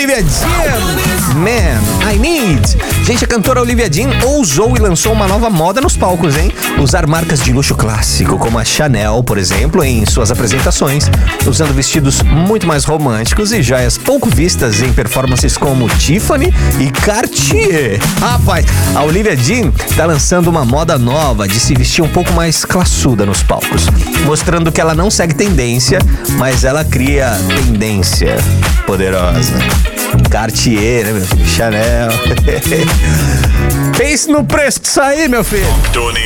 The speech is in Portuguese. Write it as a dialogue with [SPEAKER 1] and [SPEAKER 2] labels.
[SPEAKER 1] Olivia Dean, Man, I Need. Gente, a cantora Olivia Dean ousou e lançou uma nova moda nos palcos, hein? Usar marcas de luxo clássico, como a Chanel, por exemplo, em suas apresentações, usando vestidos muito mais românticos e joias pouco vistas em performances como Tiffany e Cartier. Rapaz, a Olivia Dean tá lançando uma moda nova de se vestir um pouco mais classuda nos palcos, mostrando que ela não segue tendência, mas ela cria tendência poderosa. Cartier, né, meu filho? Chanel. Pense no preço disso aí, meu filho.
[SPEAKER 2] Tony